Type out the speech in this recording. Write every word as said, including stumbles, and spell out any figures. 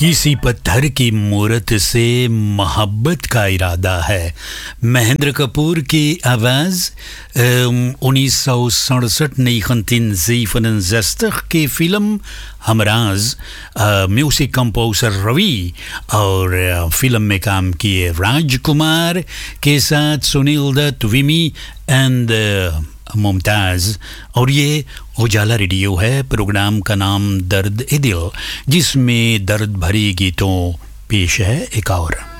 किसी पत्थर की मूरत से मोहब्बत का इरादा है। महेंद्र कपूर की आवाज़ उन्नीस सौ सड़सठ की फिल्म हमराज, म्यूज़िक कंपोजर रवि और फिल्म में काम किए राजकुमार के साथ सुनील दत्त, विमी एंड मुमताज़। और ये उजाला रेडियो है, प्रोग्राम का नाम दर्द ए दिल, जिसमें दर्द भरी गीतों पेश है एक और।